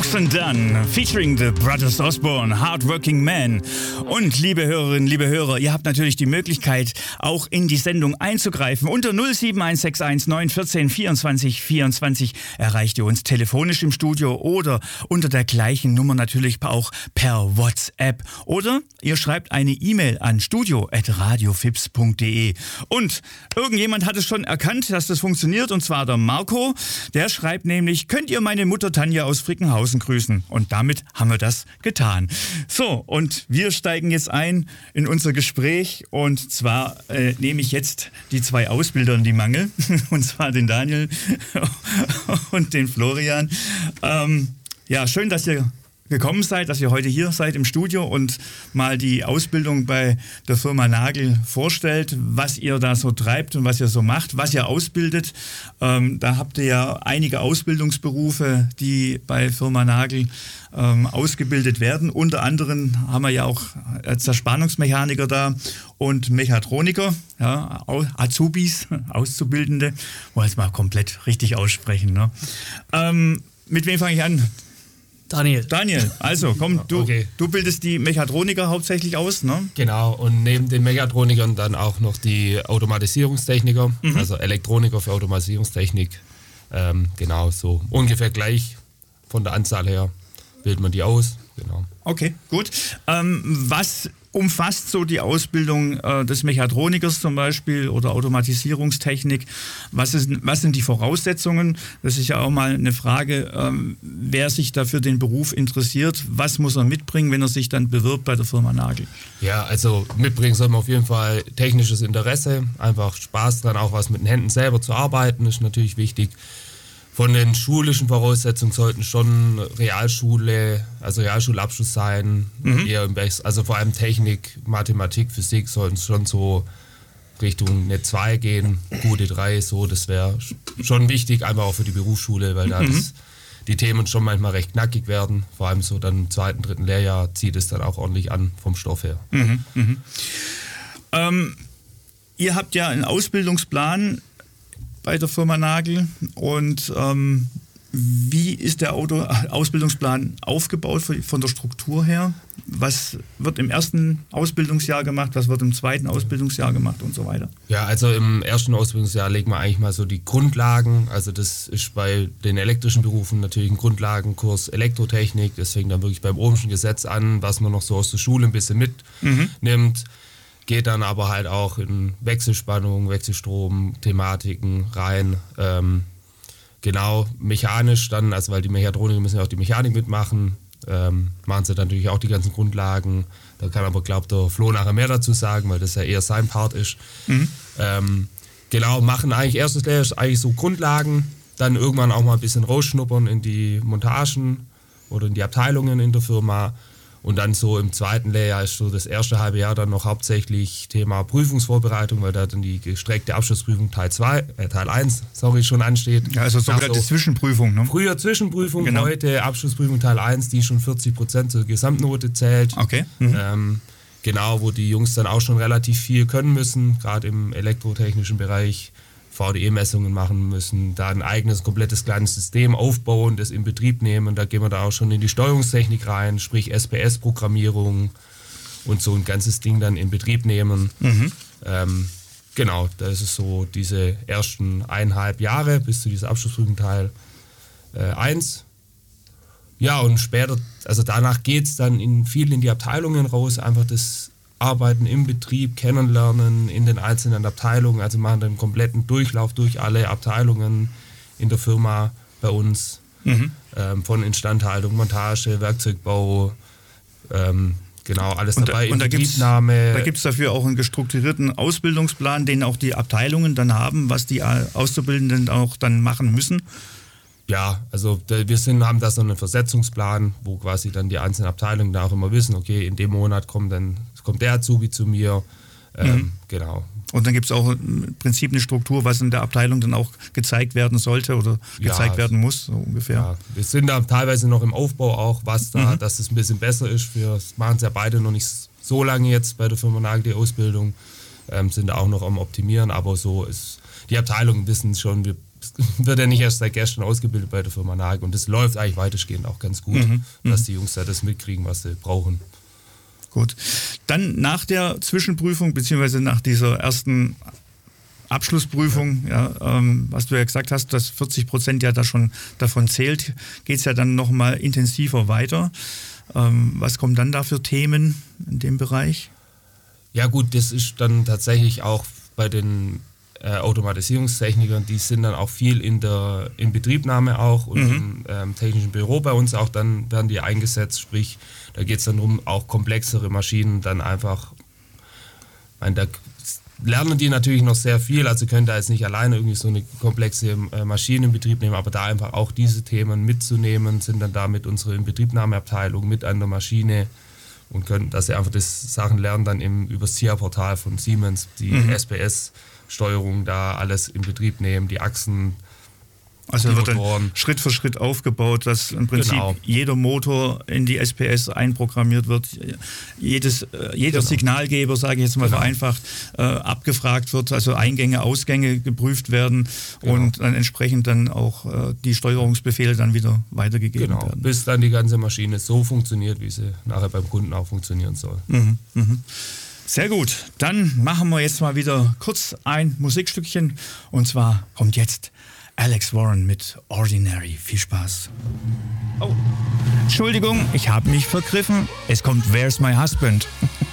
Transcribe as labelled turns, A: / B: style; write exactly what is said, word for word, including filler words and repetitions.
A: and Done, featuring the Brothers Osborne, Hardworking Man. Und liebe Hörerinnen, liebe Hörer, ihr habt natürlich die Möglichkeit, auch in die Sendung einzugreifen. Unter null sieben eins sechs eins neun eins vier vierundzwanzig vierundzwanzig erreicht ihr uns telefonisch im Studio oder unter der gleichen Nummer natürlich auch per WhatsApp. Oder ihr schreibt eine E-Mail an studio at radiofips punkt de. Und irgendjemand hat es schon erkannt, dass das funktioniert, und zwar der Marco. Der schreibt nämlich, könnt ihr meine Mutter Tanja aus Frickenhausen grüßen? Und damit haben wir das getan. So, und wir steigen jetzt ein in unser Gespräch, und zwar äh, nehme ich jetzt die zwei Ausbilder in die Mangel, und zwar den Daniel und den Florian. Ähm, ja, schön, dass ihr gekommen seid, dass ihr heute hier seid im Studio und mal die Ausbildung bei der Firma Nagel vorstellt, was ihr da so treibt und was ihr so macht, was ihr ausbildet. Ähm, da habt ihr ja einige Ausbildungsberufe, die bei Firma Nagel ähm, ausgebildet werden. Unter anderem haben wir ja auch Zerspannungsmechaniker da und Mechatroniker, ja, Azubis, Auszubildende. Wollen wir es mal komplett richtig aussprechen, ne? Ähm, mit wem fange ich an?
B: Daniel.
A: Daniel, also komm, du,
B: okay.
A: du bildest die Mechatroniker hauptsächlich aus, ne?
B: Genau, und neben den Mechatronikern dann auch noch die Automatisierungstechniker, mhm. also Elektroniker für Automatisierungstechnik. Ähm, genau, so ungefähr gleich von der Anzahl her bildet man die aus. Genau.
A: Okay, gut. Ähm, was umfasst so die Ausbildung äh, des Mechatronikers zum Beispiel oder Automatisierungstechnik? Was, ist, was sind die Voraussetzungen? Das ist ja auch mal eine Frage, ähm, wer sich dafür den Beruf interessiert. Was muss er mitbringen, wenn er sich dann bewirbt bei der Firma Nagel?
B: Ja, also mitbringen soll man auf jeden Fall technisches Interesse, einfach Spaß dran, auch was mit den Händen selber zu arbeiten, ist natürlich wichtig. Von den schulischen Voraussetzungen sollten schon Realschule, also Realschulabschluss sein, mhm. eher im Besten, also vor allem Technik, Mathematik, Physik sollten schon so Richtung eine zwei gehen, gute drei, so, das wäre schon wichtig, einfach auch für die Berufsschule, weil da mhm. das, die Themen schon manchmal recht knackig werden, vor allem so dann im zweiten, dritten Lehrjahr zieht es dann auch ordentlich an vom Stoff her.
A: Mhm. Mhm. Ähm, ihr habt ja einen Ausbildungsplan bei der Firma Nagel, und ähm, wie ist der Auto Ausbildungsplan aufgebaut von der Struktur her? Was wird im ersten Ausbildungsjahr gemacht, was wird im zweiten Ausbildungsjahr gemacht und so weiter?
B: Ja, also im ersten Ausbildungsjahr legen wir eigentlich mal so die Grundlagen, also das ist bei den elektrischen Berufen natürlich ein Grundlagenkurs Elektrotechnik, das fängt dann wirklich beim Ohmschen Gesetz an, was man noch so aus der Schule ein bisschen mitnimmt. Mhm. Geht dann aber halt auch in Wechselspannung, Wechselstrom, Thematiken rein. Ähm, genau, mechanisch dann, also weil die Mechatroniker müssen ja auch die Mechanik mitmachen, ähm, machen sie dann natürlich auch die ganzen Grundlagen. Da kann aber, glaubt der Flo nachher mehr dazu sagen, weil das ja eher sein Part ist. Mhm. Ähm, genau, machen eigentlich erstes Lehrjahr ist eigentlich so Grundlagen, dann irgendwann auch mal ein bisschen rausschnuppern in die Montagen oder in die Abteilungen in der Firma. Und dann so im zweiten Lehrjahr ist so das erste halbe Jahr dann noch hauptsächlich Thema Prüfungsvorbereitung, weil da dann die gestreckte Abschlussprüfung Teil zwei, äh Teil eins, sorry, schon ansteht.
A: Ja, also sogenannte so Zwischenprüfung, ne?
B: Früher Zwischenprüfung, genau. Heute Abschlussprüfung Teil eins, die schon vierzig Prozent zur Gesamtnote zählt.
A: Okay. Mhm.
B: Ähm, genau, wo die Jungs dann auch schon relativ viel können müssen, gerade im elektrotechnischen Bereich. V D E-Messungen machen müssen, da ein eigenes, komplettes kleines System aufbauen, das in Betrieb nehmen. Da gehen wir da auch schon in die Steuerungstechnik rein, sprich S P S-Programmierung und so ein ganzes Ding dann in Betrieb nehmen. Mhm. Ähm, genau, das ist so diese ersten eineinhalb Jahre bis zu dieser Abschlussprüfung Teil eins. Ja, und später, also danach geht es dann in viel in die Abteilungen raus, einfach das Arbeiten im Betrieb, kennenlernen in den einzelnen Abteilungen, also machen den kompletten Durchlauf durch alle Abteilungen in der Firma bei uns, mhm. ähm, von Instandhaltung, Montage, Werkzeugbau, ähm, genau, alles
A: und
B: dabei,
A: da, und
B: Inbetriebnahme.
A: Da gibt es dafür auch einen gestrukturierten Ausbildungsplan, den auch die Abteilungen dann haben, was die Auszubildenden auch dann machen müssen.
B: Ja, also wir sind, haben da so einen Versetzungsplan, wo quasi dann die einzelnen Abteilungen da auch immer wissen, okay, in dem Monat kommt dann kommt der Azubi zu mir, ähm, mhm. genau.
A: Und dann gibt es auch im Prinzip eine Struktur, was in der Abteilung dann auch gezeigt werden sollte oder gezeigt ja, werden muss, so ungefähr.
B: Ja, wir sind da teilweise noch im Aufbau auch, was da, mhm. dass es ein bisschen besser ist. Wir machen es ja beide noch nicht so lange jetzt bei der Firma Nagel, die Ausbildung, ähm, sind da auch noch am Optimieren, aber so ist, die Abteilungen wissen schon, wir wird ja nicht erst seit gestern ausgebildet bei der Firma Nagel und das läuft eigentlich weitestgehend auch ganz gut, mhm. dass die Jungs da das mitkriegen, was sie brauchen.
A: Gut. Dann nach der Zwischenprüfung, beziehungsweise nach dieser ersten Abschlussprüfung, ja, ähm, was du ja gesagt hast, dass vierzig Prozent ja da schon davon zählt, geht es ja dann nochmal intensiver weiter. Ähm, was kommen dann da für Themen in dem Bereich?
B: Ja gut, das ist dann tatsächlich auch bei den äh, Automatisierungstechnikern, die sind dann auch viel in der Inbetriebnahme auch und mhm. im ähm, technischen Büro bei uns auch, dann werden die eingesetzt, sprich, da geht es dann um auch komplexere Maschinen dann einfach, ich meine, da lernen die natürlich noch sehr viel, also können da jetzt nicht alleine irgendwie so eine komplexe äh, Maschine in Betrieb nehmen, aber da einfach auch diese Themen mitzunehmen, sind dann da mit unserer Inbetriebnahmeabteilung mit an der Maschine und können, dass sie einfach das Sachen lernen, dann im, über das S I A-Portal von Siemens, die mhm. S P S-Steuerung da alles in Betrieb nehmen, die Achsen.
A: Also wird dann Schritt für Schritt aufgebaut, dass im Prinzip genau. jeder Motor in die S P S einprogrammiert wird, jedes, jeder genau. Signalgeber, sage ich jetzt mal genau. vereinfacht, äh, abgefragt wird, also Eingänge, Ausgänge geprüft werden genau. und dann entsprechend dann auch äh, die Steuerungsbefehle dann wieder weitergegeben
B: genau.
A: werden.
B: Bis dann die ganze Maschine so funktioniert, wie sie nachher beim Kunden auch funktionieren soll.
A: Mhm. Mhm. Sehr gut, dann machen wir jetzt mal wieder kurz ein Musikstückchen und zwar kommt jetzt Alex Warren mit Ordinary. Viel Spaß. Oh, Entschuldigung, ich habe mich vergriffen. Es kommt Where's My Husband?